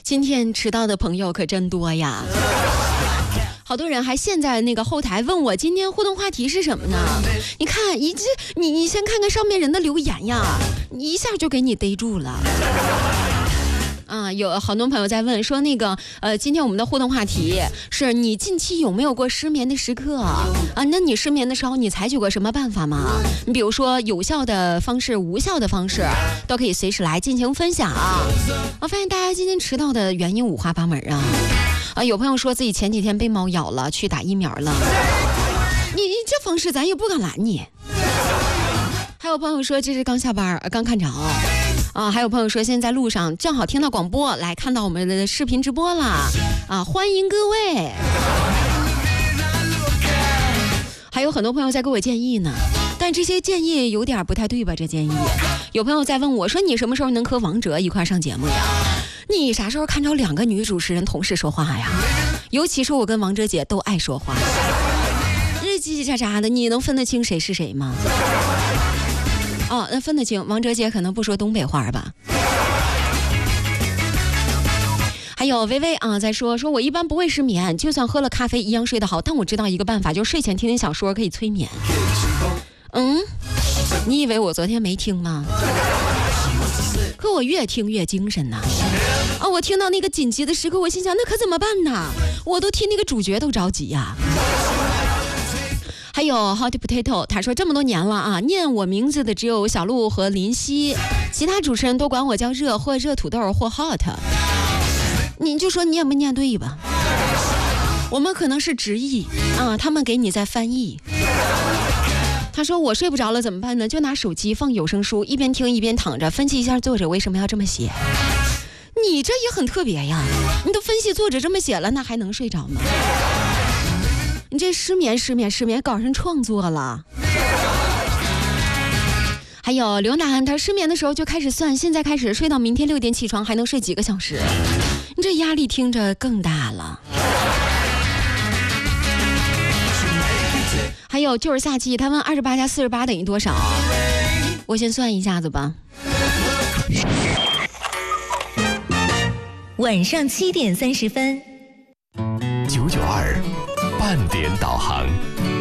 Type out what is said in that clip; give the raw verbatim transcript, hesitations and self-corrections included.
今天迟到的朋友可真多呀。好多人还现在那个后台问我今天互动话题是什么呢？你看，一这你你先看看上面人的留言呀，你一下就给你逮住了。啊，有好多朋友在问说那个呃，今天我们的互动话题是你近期有没有过失眠的时刻啊？那你失眠的时候你采取过什么办法吗？你比如说有效的方式、无效的方式，都可以随时来进行分享啊。我发现大家今天迟到的原因五花八门啊。啊，有朋友说自己前几天被猫咬了，去打疫苗了。你你这方式咱也不敢拦你。还有朋友说这是刚下班，刚看着。啊，还有朋友说现在在路上正好听到广播，来看到我们的视频直播了啊，欢迎各位。还有很多朋友在给我建议呢，但这些建议有点不太对吧？这建议，有朋友在问我说你什么时候能和王哲一块上节目呀？你啥时候看着两个女主持人同时说话呀？尤其是我跟王哲姐都爱说话，日叽叽喳喳的，你能分得清谁是谁吗？哦，那分得清，王哲姐可能不说东北话吧。还有微微啊，在说说我一般不会失眠，就算喝了咖啡一样睡得好，但我知道一个办法，就是睡前听听小说可以催眠。嗯，你以为我昨天没听吗？可我越听越精神呐！啊，我听到那个紧急的时刻，我心想那可怎么办呢？我都替那个主角都着急呀、啊。还有 Hot Potato， 他说这么多年了啊，念我名字的只有小鹿和林夕，其他主持人都管我叫热或热土豆或 Hot， 你就说念不念对吧？我们可能是直译啊，他们给你在翻译。他说我睡不着了怎么办呢？就拿手机放有声书，一边听一边躺着，分析一下作者为什么要这么写。你这也很特别呀，你都分析作者这么写了，那还能睡着吗？你这失眠失眠失眠搞成创作了。还有刘楠，他失眠的时候就开始算，现在开始睡到明天六点起床，还能睡几个小时。你这压力听着更大了。还有就是下期他问二十八加四十八等于多少？我先算一下子吧。 晚上七点三十分。 九九二半点导航。